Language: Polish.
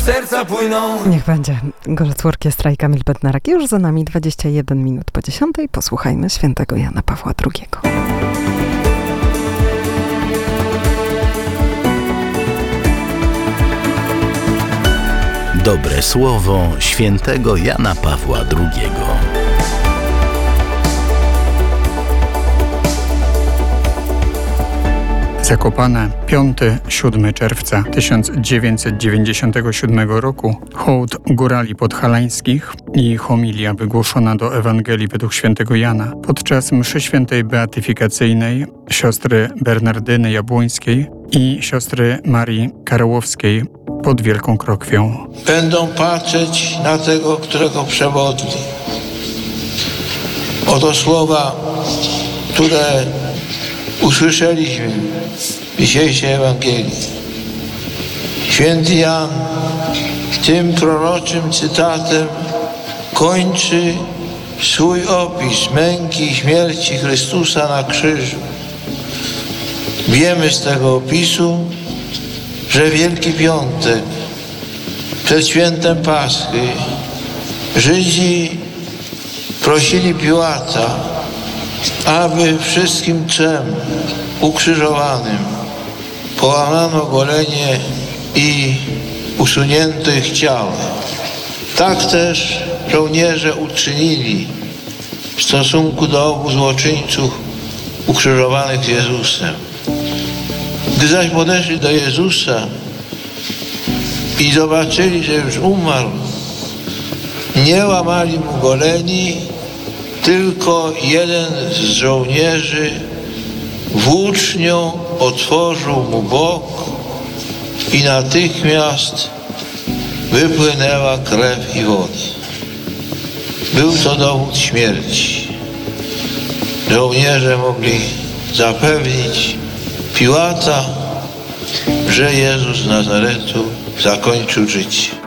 serca płyną. Niech będzie. Golec Orkiestra i Kamil Bednarek. Już za nami 21 minut po 10. Posłuchajmy świętego Jana Pawła II. Dobre słowo świętego Jana Pawła II. Zakopane 5-7 czerwca 1997 roku hołd górali podhalańskich i homilia wygłoszona do Ewangelii według świętego Jana podczas mszy świętej beatyfikacyjnej siostry Bernardyny Jabłońskiej i siostry Marii Karłowskiej pod Wielką Krokwią. Będą patrzeć na tego, którego przewodli. Oto słowa, które usłyszeliśmy w dzisiejszej Ewangelii. Święty Jan tym proroczym cytatem kończy swój opis męki i śmierci Chrystusa na krzyżu. Wiemy z tego opisu, że Wielki Piątek, przed świętem Paschy, Żydzi prosili Piłata, aby wszystkim trzem ukrzyżowanym połamano golenie i usunięto ich ciała. Tak też żołnierze uczynili w stosunku do obu złoczyńców ukrzyżowanych z Jezusem. Gdy zaś podeszli do Jezusa i zobaczyli, że już umarł, nie łamali mu goleni, tylko jeden z żołnierzy włócznią otworzył mu bok i natychmiast wypłynęła krew i woda. Był to dowód śmierci. Żołnierze mogli zapewnić Piłata, że Jezus z Nazaretu zakończył życie.